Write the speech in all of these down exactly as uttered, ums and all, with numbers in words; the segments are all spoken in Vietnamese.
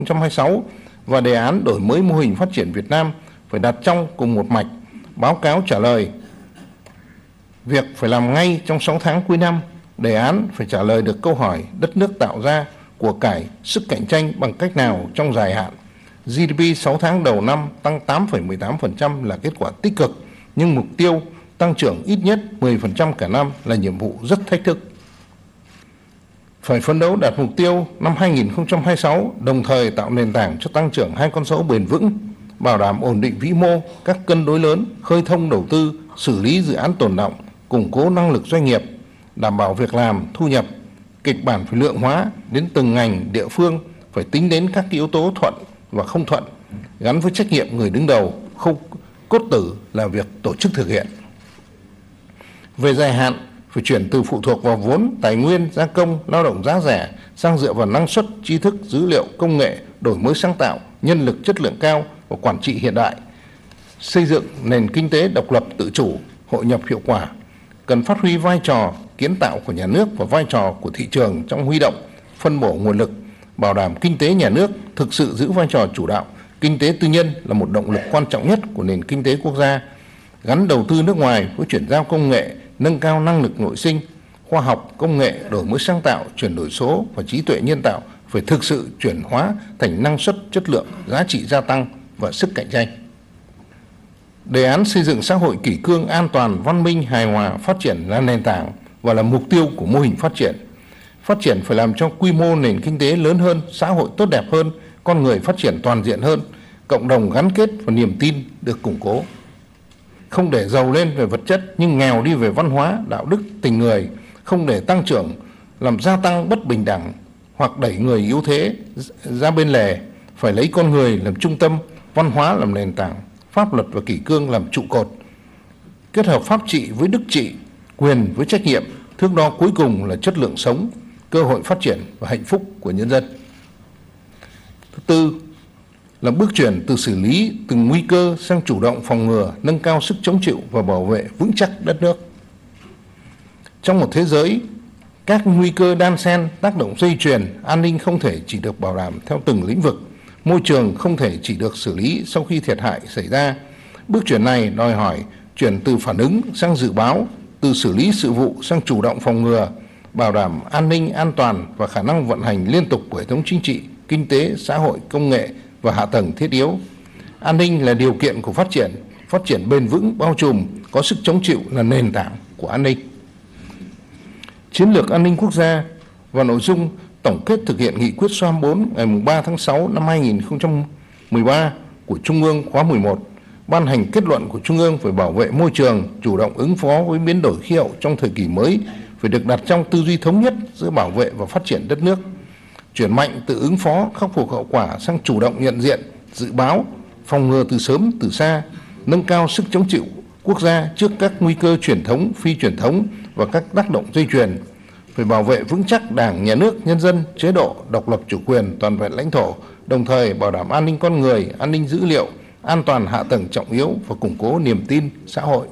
không trăm hai mươi sáu và đề án đổi mới mô hình phát triển Việt Nam phải đặt trong cùng một mạch. Báo cáo trả lời việc phải làm ngay trong sáu tháng cuối năm. Đề án phải trả lời được câu hỏi đất nước tạo ra của cải, sức cạnh tranh bằng cách nào trong dài hạn. giê đê pê sáu tháng đầu năm tăng tám phẩy mười tám phần trăm là kết quả tích cực, nhưng mục tiêu tăng trưởng ít nhất mười phần trăm cả năm là nhiệm vụ rất thách thức. Phải phấn đấu đạt mục tiêu năm hai nghìn không trăm hai mươi sáu, đồng thời tạo nền tảng cho tăng trưởng hai con số bền vững, bảo đảm ổn định vĩ mô, các cân đối lớn, khơi thông đầu tư, xử lý dự án tồn đọng, củng cố năng lực doanh nghiệp, đảm bảo việc làm, thu nhập. Kịch bản phải lượng hóa đến từng ngành, địa phương, phải tính đến các yếu tố thuận và không thuận, gắn với trách nhiệm người đứng đầu, khâu cốt tử là việc tổ chức thực hiện. Về dài hạn, phải chuyển từ phụ thuộc vào vốn, tài nguyên, gia công, lao động giá rẻ sang dựa vào năng suất, tri thức, dữ liệu, công nghệ, đổi mới sáng tạo, nhân lực chất lượng cao và quản trị hiện đại. Xây dựng nền kinh tế độc lập tự chủ, hội nhập hiệu quả. Cần phát huy vai trò kiến tạo của nhà nước và vai trò của thị trường trong huy động, phân bổ nguồn lực, bảo đảm kinh tế nhà nước thực sự giữ vai trò chủ đạo. Kinh tế tư nhân là một động lực quan trọng nhất của nền kinh tế quốc gia. Gắn đầu tư nước ngoài với chuyển giao công nghệ, nâng cao năng lực nội sinh, khoa học, công nghệ, đổi mới sáng tạo, chuyển đổi số và trí tuệ nhân tạo phải thực sự chuyển hóa thành năng suất, chất lượng, giá trị gia tăng và sức cạnh tranh. Đề án xây dựng xã hội kỷ cương, an toàn, văn minh, hài hòa, phát triển là nền tảng và là mục tiêu của mô hình phát triển. Phát triển phải làm cho quy mô nền kinh tế lớn hơn, xã hội tốt đẹp hơn, con người phát triển toàn diện hơn, cộng đồng gắn kết và niềm tin được củng cố. Không để giàu lên về vật chất nhưng nghèo đi về văn hóa, đạo đức, tình người, không để tăng trưởng làm gia tăng bất bình đẳng hoặc đẩy người yếu thế ra bên lề, phải lấy con người làm trung tâm, văn hóa làm nền tảng, pháp luật và kỷ cương làm trụ cột. Kết hợp pháp trị với đức trị, quyền với trách nhiệm, thước đo cuối cùng là chất lượng sống, cơ hội phát triển và hạnh phúc của nhân dân. Thứ tư là bước chuyển từ xử lý từng nguy cơ sang chủ động phòng ngừa, nâng cao sức chống chịu và bảo vệ vững chắc đất nước. Trong một thế giới, các nguy cơ đan xen, tác động dây chuyền, an ninh không thể chỉ được bảo đảm theo từng lĩnh vực, môi trường không thể chỉ được xử lý sau khi thiệt hại xảy ra. Bước chuyển này đòi hỏi chuyển từ phản ứng sang dự báo, từ xử lý sự vụ sang chủ động phòng ngừa, bảo đảm an ninh, an toàn và khả năng vận hành liên tục của hệ thống chính trị, kinh tế, xã hội, công nghệ và hạ tầng thiết yếu. An ninh là điều kiện của phát triển, phát triển bền vững, bao trùm, có sức chống chịu là nền tảng của an ninh. Chiến lược an ninh quốc gia và nội dung tổng kết thực hiện nghị quyết số hai mươi bốn ngày ba tháng sáu năm hai nghìn không trăm mười ba của Trung ương khóa mười một, ban hành kết luận của Trung ương về bảo vệ môi trường, chủ động ứng phó với biến đổi khí hậu trong thời kỳ mới phải được đặt trong tư duy thống nhất giữa bảo vệ và phát triển đất nước. Chuyển mạnh từ ứng phó, khắc phục hậu quả sang chủ động nhận diện, dự báo, phòng ngừa từ sớm từ xa, nâng cao sức chống chịu quốc gia trước các nguy cơ truyền thống, phi truyền thống và các tác động dây chuyền. Phải bảo vệ vững chắc Đảng, Nhà nước, nhân dân, chế độ, độc lập chủ quyền, toàn vẹn lãnh thổ, đồng thời bảo đảm an ninh con người, an ninh dữ liệu, an toàn hạ tầng trọng yếu và củng cố niềm tin xã hội.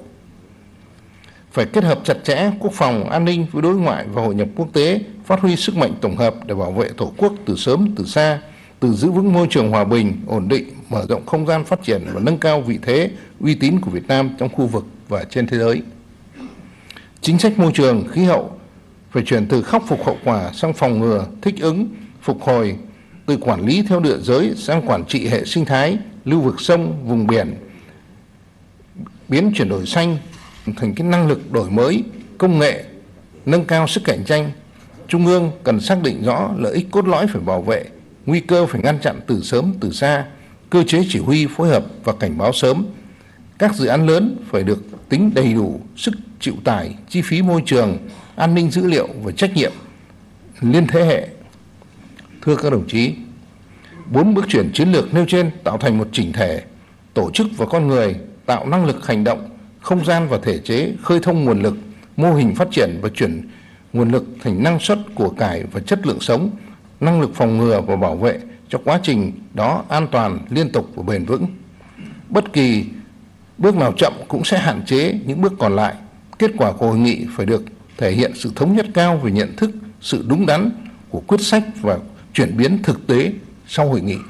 Phải kết hợp chặt chẽ quốc phòng, an ninh với đối ngoại và hội nhập quốc tế, phát huy sức mạnh tổng hợp để bảo vệ Tổ quốc từ sớm từ xa, từ giữ vững môi trường hòa bình, ổn định, mở rộng không gian phát triển và nâng cao vị thế, uy tín của Việt Nam trong khu vực và trên thế giới. Chính sách môi trường, khí hậu phải chuyển từ khắc phục hậu quả sang phòng ngừa, thích ứng, phục hồi, từ quản lý theo địa giới sang quản trị hệ sinh thái, lưu vực sông, vùng biển, biến chuyển đổi xanh thành cái năng lực đổi mới, công nghệ, nâng cao sức cạnh tranh. Trung ương cần xác định rõ lợi ích cốt lõi phải bảo vệ, nguy cơ phải ngăn chặn từ sớm từ xa, cơ chế chỉ huy phối hợp và cảnh báo sớm. Các dự án lớn phải được tính đầy đủ sức chịu tải, chi phí môi trường, an ninh dữ liệu và trách nhiệm liên thế hệ. Thưa các đồng chí, bốn bước chuyển chiến lược nêu trên tạo thành một chỉnh thể, tổ chức và con người, tạo năng lực hành động, không gian và thể chế, khơi thông nguồn lực, mô hình phát triển và chuyển nguồn lực thành năng suất, của cải và chất lượng sống, năng lực phòng ngừa và bảo vệ cho quá trình đó an toàn, liên tục và bền vững. Bất kỳ bước nào chậm cũng sẽ hạn chế những bước còn lại. Kết quả của hội nghị phải được thể hiện sự thống nhất cao về nhận thức, sự đúng đắn của quyết sách và chuyển biến thực tế sau hội nghị.